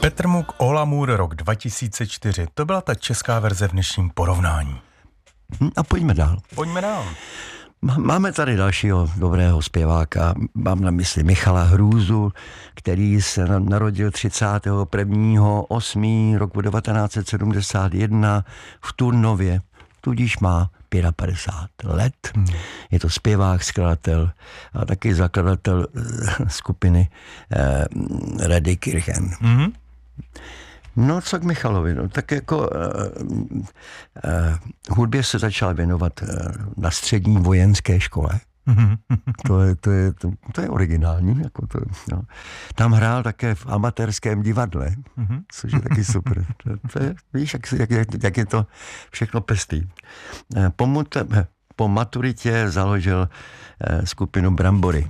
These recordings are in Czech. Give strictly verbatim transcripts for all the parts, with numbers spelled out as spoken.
Petr Muk, Olamur, rok dva tisíce čtyři. To byla ta česká verze v dnešním porovnání. A pojďme dál. Pojďme dál. Máme tady dalšího dobrého zpěváka, mám na mysli Michala Hrůzu, který se narodil třicátého prvního osmého roku devatenáct set sedmdesát jedna v Turnově, tudíž má padesát pět let. Hmm. Je to zpěvák, skladatel a taky zakladatel skupiny eh, Reddy Kirchen. Hmm. No, co k Michalovi, no, tak jako uh, uh, hudbě se začal věnovat uh, na střední vojenské škole. to, je, to, je, to, to je originální. Jako to, no. Tam hrál také v amatérském divadle, což je taky super. To, to je, víš, jak, jak, jak je to všechno pestý. Uh, po, mut, po maturitě založil uh, skupinu Brambory.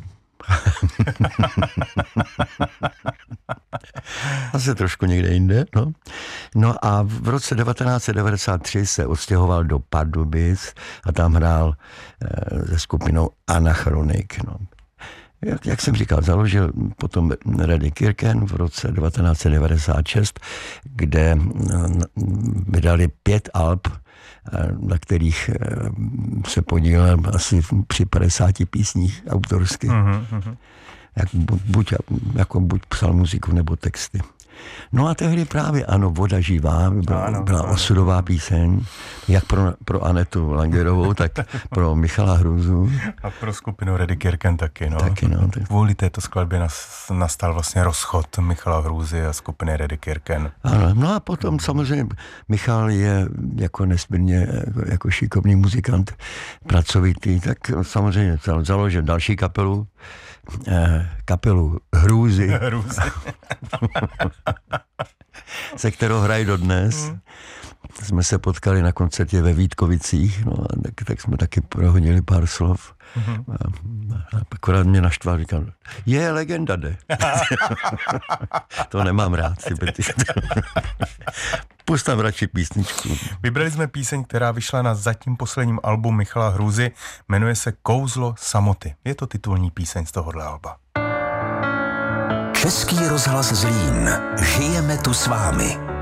Asi trošku někde jinde, no. No a v roce devatenáct set devadesát tři se odstěhoval do Pardubic a tam hrál e, se skupinou Anachronik, no. Jak, jak jsem říkal, založil potom Reddy Kirchen v roce devatenáct set devadesát šest, kde vydali pět alb, na kterých se podílel asi při padesáti písních autorsky. Mm-hmm. Jak, buď, jako buď psal muziku nebo texty. No a tehdy právě ano, Voda živá byla, ano, byla ano. osudová píseň, jak pro, pro Anetu Langerovou, tak pro Michala Hrůzu. A pro skupinu Reddy Kirchen taky, no. Taky, no tak... Kvůli této skladbě nas, nastal vlastně rozchod Michala Hrůzy a skupiny Reddy Kirchen. Ano, no a potom samozřejmě Michal je jako nesmírně jako, jako šikovný muzikant, pracovitý, tak samozřejmě založil další kapelu, eh, kapelu Hrůzy. Hrůzy. se kterou hrají dodnes. Mm. Jsme se potkali na koncertě ve Vítkovicích, no a tak, tak jsme taky prohodili pár slov. Mm-hmm. A, a akorát mě naštval, říkal, je legenda, jde. To nemám rád. Pust tam radši písničku. Vybrali jsme píseň, která vyšla na zatím posledním albu Michala Hrůzy, jmenuje se Kouzlo samoty. Je to titulní píseň z tohohle alba. Český rozhlas Zlín. Žijeme tu s vámi.